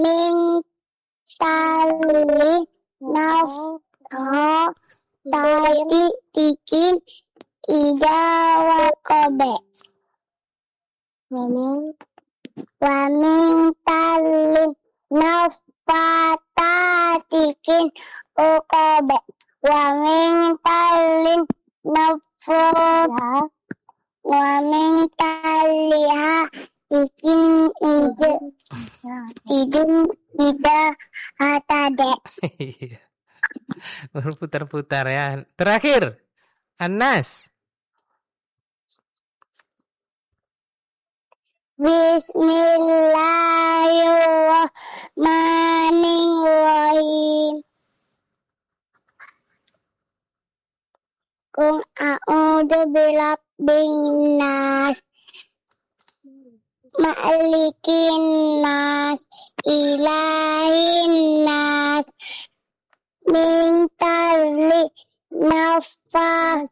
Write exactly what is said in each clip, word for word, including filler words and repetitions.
min tali nafho tadi tikin ida wakobe wa min tali nafata tikin ukobe wa min tali nafho wa min taliha tikin ida idun ida atade. Berputar-putar ya. Terakhir, Anas. Bismillahirrahmanirrahim. Kul a'udzu birabbin nas, malikin nas, ilahin nas, min tarli nafas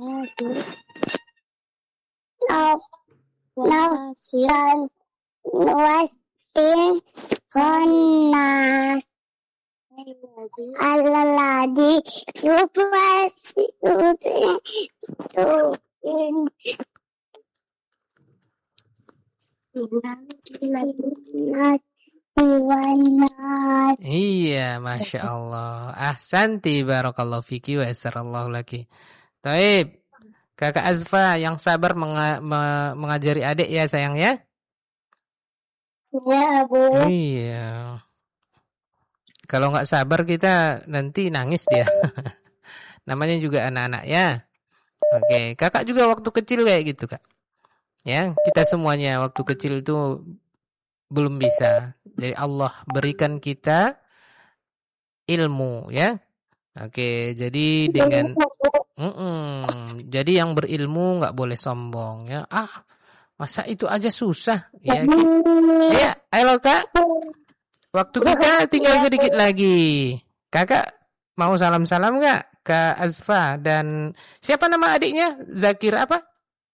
naf nafsan wastin khannas alaladi yupas yutin Iya, Masya Allah. Ahsanti, barakallahu fiki wa asrallahu laki. Taib, Kakak Azfa yang sabar menga me mengajari adik ya sayang ya. Ya, Bu. Iya. Kalau nggak sabar kita nanti nangis dia. Namanya juga anak-anak ya. Oke, kakak juga waktu kecil kayak gitu kak. Ya, kita semuanya waktu kecil itu belum bisa. Jadi Allah berikan kita ilmu ya. Oke, jadi dengan mm-mm, jadi yang berilmu nggak boleh sombong ya. Ah, masa itu aja susah ya. Ya, ayo kak. Waktu kita tinggal sedikit lagi. Kakak mau salam-salam nggak ke Azfa dan siapa nama adiknya? Zakira apa?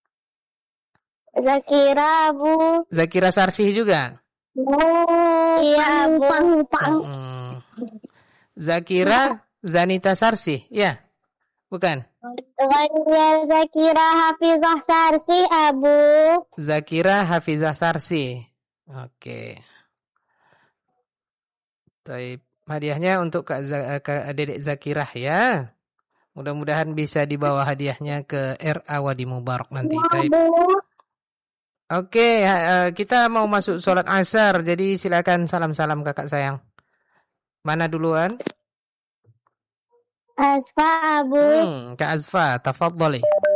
Zakira, Bu. Zakira Sarsih juga. Oh, iya, Bu. Hmm. Zakira Zanita Sarsih, ya? Bukan? Bukannya Zakira Hafizah Sarsih, Abu. Zakira Hafizah Sarsih. Oke. Taib. Hadiahnya untuk Kak, Kak Dedek Zakirah ya. Mudah-mudahan bisa dibawa hadiahnya ke R A Wadi Mubarak nanti. Taib. Oke, kita mau masuk sholat asar. Jadi silakan salam-salam kakak sayang. Mana duluan? Azfa, Abu. Hmm, Kak Azfa, tafadhali.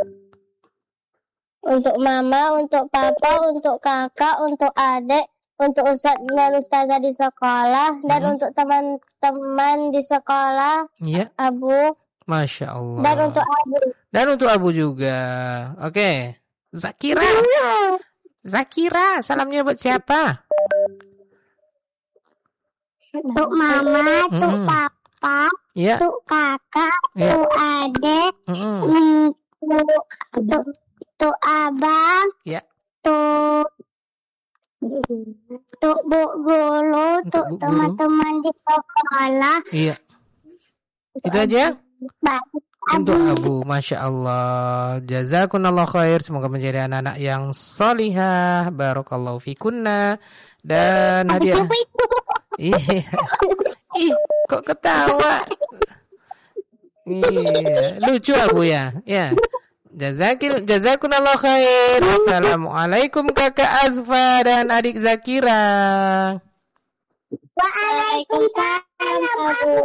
Untuk mama, untuk papa, untuk kakak, untuk adik, untuk ustaz dan ustazah di sekolah, dan hmm. untuk teman-teman di sekolah, ya. Abu. Masya Allah. Dan untuk Abu. Dan untuk Abu juga. Oke. Zakira. Zakira, salamnya buat siapa? Untuk mama, untuk mm. papa, ya. untuk kakak, ya. untuk adik, mm. untuk, untuk, untuk abang, ya. untuk, untuk bu guru, untuk teman-teman di sekolah. Iya. Itu aja? Baik. Untuk Abu, Masya Allah. Jazakunallah khair. Semoga menjadi anak-anak yang solihah. Barakallahu fikunna. Dan hadiah. Iya. Ih, kok ketawa? Iya, lucu Abu ya. Ya. Jazakil, jazakunallah khair. Assalamualaikum kakak Azfa dan adik Zakira. Waalaikumsalam Abu.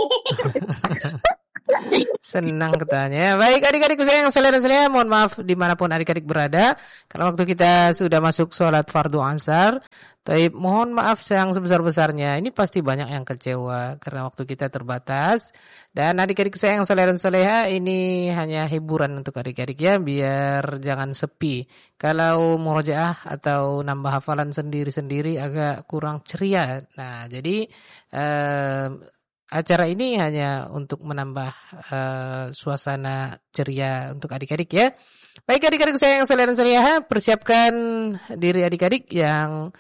Senang katanya. Baik adik-adikku sayang, saudara-saudara, mohon maaf dimanapun adik-adik berada karena waktu kita sudah masuk sholat fardu asar. Tapi mohon maaf yang sebesar-besarnya. Ini pasti banyak yang kecewa karena waktu kita terbatas. Dan adik-adik sayang, saudara-saudara, ini hanya hiburan untuk adik-adik ya, biar jangan sepi. Kalau murojaah atau nambah hafalan sendiri-sendiri agak kurang ceria. Nah, jadi eh, acara ini hanya untuk menambah uh, suasana ceria untuk adik-adik ya. Baik adik-adik saya yang saudara-saudara, persiapkan diri adik-adik yang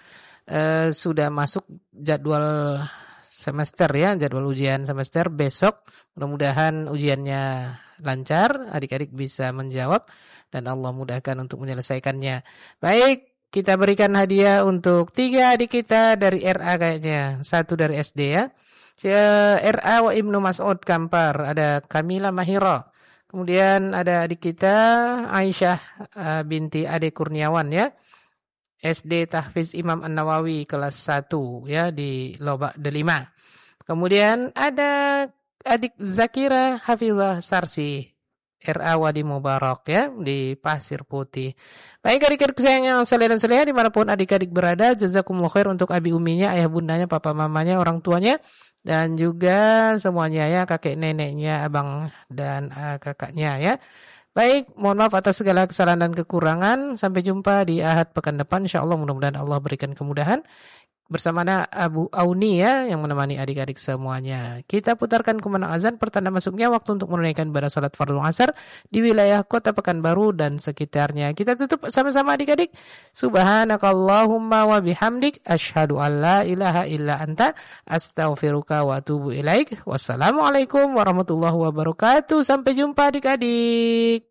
uh, sudah masuk jadwal semester ya, jadwal ujian semester besok. Mudah-mudahan ujiannya lancar, adik-adik bisa menjawab dan Allah mudahkan untuk menyelesaikannya. Baik, kita berikan hadiah untuk tiga adik kita dari R A kayaknya, satu dari S D ya. R A wa Ibnu Mas'ud Kampar, ada Kamila Mahira. Kemudian ada adik kita Aisyah uh, binti Ade Kurniawan ya. S D Tahfiz Imam An-Nawawi kelas satu ya di Lobak Delima. Kemudian ada adik Zakira Hafizah Sarsi R A Wadi Mubarak ya di Pasir Putih. Baik adik-adik sayang yang saleh dan salehah dimanapun adik-adik berada, jazakumullah khair untuk abi uminya, ayah bundanya, papa mamanya, orang tuanya, dan juga semuanya ya, kakek neneknya, abang dan uh, kakaknya ya. Baik, mohon maaf atas segala kesalahan dan kekurangan. Sampai jumpa di Ahad pekan depan insyaallah, mudah-mudahan Allah berikan kemudahan. Bersama Abu Auni ya yang menemani adik-adik semuanya. Kita putarkan kumandang azan pertanda masuknya waktu untuk menunaikan ibadah salat fardhu asar di wilayah Kota Pekanbaru dan sekitarnya. Kita tutup sama-sama adik-adik. Subhanakallahumma wa bihamdik asyhadu an la ilaha illa anta astaghfiruka wa atubu ilaik. Wassalamualaikum warahmatullahi wabarakatuh. Sampai jumpa adik-adik.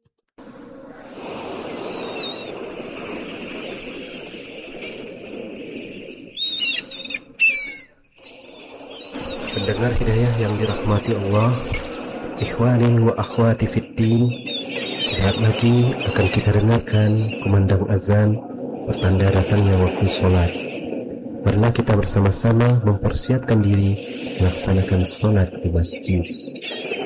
Pendengar hidayah yang dirahmati Allah, ikhwani wa akhwati fiddin, sesaat lagi akan kita dengarkan kumandang azan pertanda datangnya waktu sholat. Marilah kita bersama-sama mempersiapkan diri melaksanakan sholat di masjid.